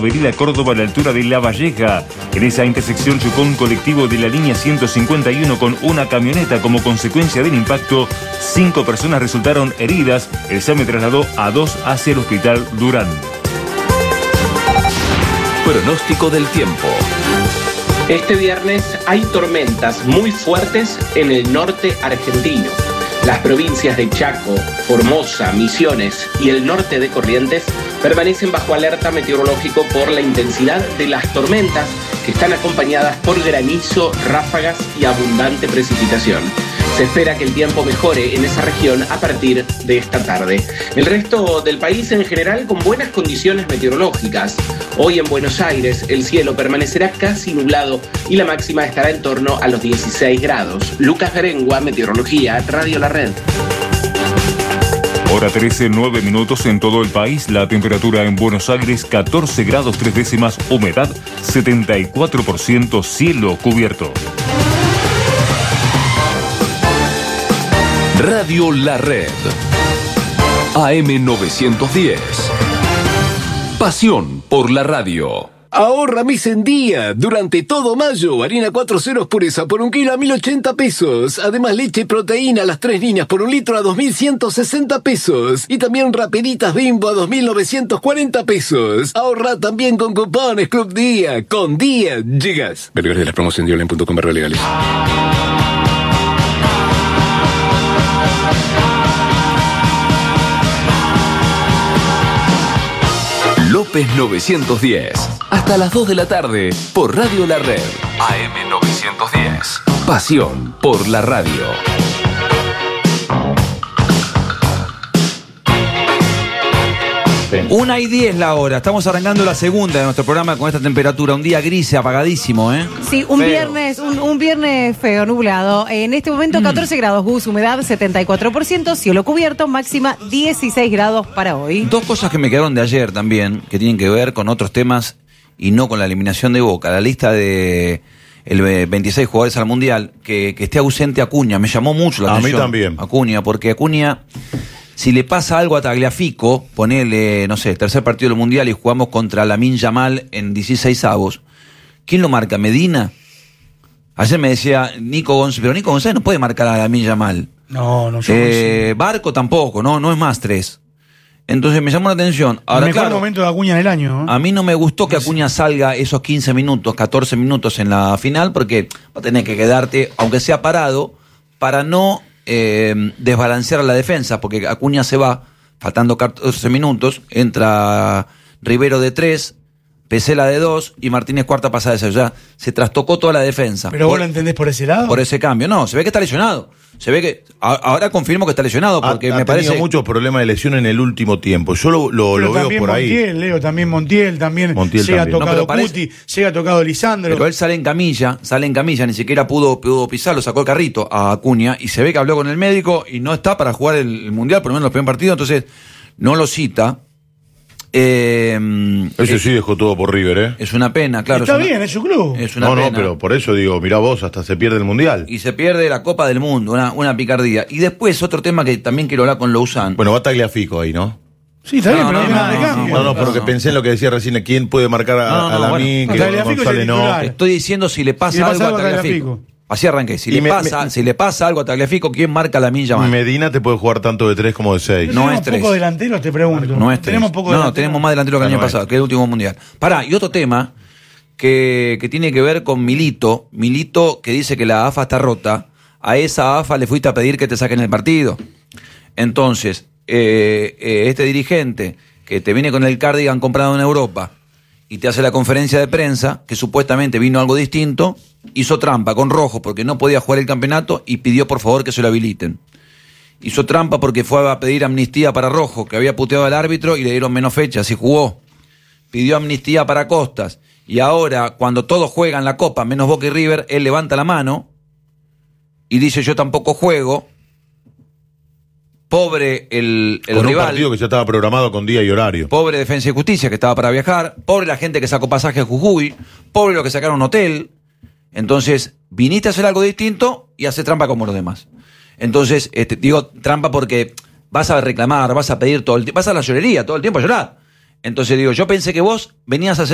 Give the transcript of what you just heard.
Esmeril a Córdoba a la altura de La Valleja. En esa intersección chocó un colectivo de la línea 151 con una camioneta. Como consecuencia del impacto, 5 personas resultaron heridas. El SAME trasladó a 2 hacia el hospital Durán. Pronóstico del tiempo. Este viernes hay tormentas muy fuertes en el norte argentino. Las provincias de Chaco, Formosa, Misiones y el norte de Corrientes permanecen bajo alerta meteorológico por la intensidad de las tormentas que están acompañadas por granizo, ráfagas y abundante precipitación. Se espera que el tiempo mejore en esa región a partir de esta tarde. El resto del país en general con buenas condiciones meteorológicas. Hoy en Buenos Aires el cielo permanecerá casi nublado y la máxima estará en torno a los 16 grados. Lucas Garengua, Meteorología, Radio La Red. Hora 13, 9 minutos en todo el país. La temperatura en Buenos Aires, 14 grados 3 décimas, humedad 74%, cielo cubierto. Radio La Red. AM 910. Pasión por la radio. Ahorra mes en día. Durante todo mayo, harina 4 ceros pureza por 1 kilo a 1.080 pesos. Además, leche y proteína a las 3 líneas por 1 litro a 2.160 pesos. Y también rapeditas Bimbo a 2.940 pesos. Ahorra también con cupones Club Día. Con Día llegas. Vergara de las promociones en diolen.com/legales. López 910. Hasta las 2 de la tarde por Radio La Red. AM 910. Pasión por la radio. 1:10 la hora. Estamos arrancando la segunda de nuestro programa con esta temperatura. Un día gris, apagadísimo, ¿eh? Sí, un viernes feo, nublado. En este momento 14 grados, Gus, humedad 74%, cielo cubierto, máxima 16 grados para hoy. Dos cosas que me quedaron de ayer también, que tienen que ver con otros temas y no con la eliminación de Boca. La lista de el 26 jugadores al Mundial, que esté ausente Acuña. Me llamó mucho la atención. A mí también. Acuña, porque Acuña, si le pasa algo a Tagliafico, ponele, no sé, tercer partido del Mundial y jugamos contra Lamine Yamal en 16avos, ¿quién lo marca? ¿Medina? Ayer me decía Nico González, pero Nico González no puede marcar a Lamine Yamal. No, Barco tampoco, no es más 3. Entonces me llamó la atención. Ahora, el mejor claro, momento de Acuña en el año, ¿no? A mí no me gustó que Acuña salga esos 15 minutos, 14 minutos en la final, porque va a tener que quedarte, aunque sea parado, para no desbalancear la defensa, porque Acuña se va, faltando 14 minutos, entra Rivero de 3, Pesela de 2 y Martínez Cuarta pasa de 6. Ya se trastocó toda la defensa. ¿Pero vos lo entendés por ese lado? Por ese cambio. No, se ve que está lesionado. Se ve que ahora confirmo que está lesionado, porque me parece... Ha tenido muchos problemas de lesión en el último tiempo. Yo lo veo por ahí. Leo, también Montiel llega también. tocado Cuti, llega tocado Lisandro. Pero él sale en camilla, ni siquiera pudo pisar, lo sacó el carrito a Acuña y se ve que habló con el médico y no está para jugar el Mundial, por lo menos los primeros partidos, entonces no lo cita. Ese sí dejó todo por River, ¿eh? Es una pena, claro. Está bien, es su club. Es una pena. No, pero por eso digo, mirá vos, hasta se pierde el Mundial. Y se pierde la Copa del Mundo, una picardía. Y después otro tema que también quiero hablar con Lozano. Bueno, va Tagliafico ahí, ¿no? Sí, está bien, pero no hay nada de cambio. No, porque pensé en lo que decía recién, ¿quién puede marcar a Lamine? Bueno, que González no. Estoy diciendo si le pasa algo a Tagliafico. Así arranqué. Si le pasa algo a Tagliafico, ¿quién marca la Lamine Yamal? Medina te puede jugar tanto de 3 como de 6. No es 3. ¿Tenemos pocos delanteros, te pregunto? No es 3. Tenemos más delanteros que el año pasado, que el último Mundial. Pará, y otro tema que tiene que ver con Milito. Milito, que dice que la AFA está rota. A esa AFA le fuiste a pedir que te saquen el partido. Entonces, este dirigente que te viene con el cardigan comprado en Europa y te hace la conferencia de prensa, que supuestamente vino algo distinto, hizo trampa con Rojo porque no podía jugar el campeonato y pidió por favor que se lo habiliten. Hizo trampa porque fue a pedir amnistía para Rojo, que había puteado al árbitro y le dieron menos fechas y jugó. Pidió amnistía para Costas. Y ahora, cuando todos juegan la Copa, menos Boca y River, él levanta la mano y dice: yo tampoco juego. Pobre el con rival. Un partido que ya estaba programado con día y horario. Pobre Defensa y Justicia, que estaba para viajar. Pobre la gente que sacó pasaje a Jujuy. Pobre los que sacaron hotel. Entonces, viniste a hacer algo distinto y hacer trampa como los demás. Entonces, digo trampa porque vas a reclamar, vas a pedir todo el tiempo, vas a la llorería todo el tiempo a llorar. Entonces digo, yo pensé que vos venías a hacer